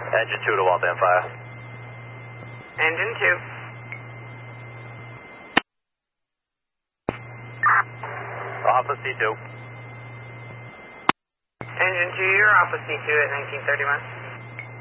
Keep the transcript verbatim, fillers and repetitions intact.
Engine two to Waltham Fire. Engine two. Alpha C two. Engine two, you're Alpha C two at nineteen thirty-one.